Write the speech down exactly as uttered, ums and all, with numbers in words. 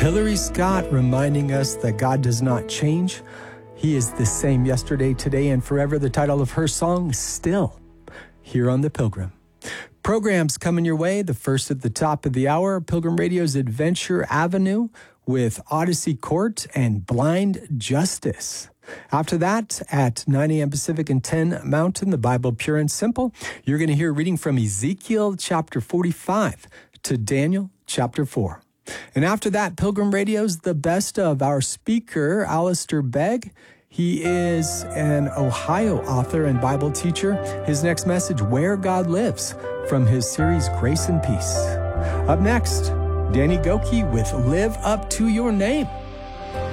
Hillary Scott reminding us that God does not change. He is the same yesterday, today, and forever. The title of her song, Still, here on The Pilgrim. Programs coming your way. The first at the top of the hour, Pilgrim Radio's Adventure Avenue with Odyssey Court and Blind Justice. After that, at nine a.m. Pacific and ten Mountain, the Bible Pure and Simple, you're going to hear reading from Ezekiel chapter forty-five to Daniel chapter four. And after that, Pilgrim Radio's The Best of. Our speaker, Alistair Begg. He is an Ohio author and Bible teacher. His next message, Where God Lives, from his series Grace and Peace. Up next, Danny Gokey with Live Up to Your Name.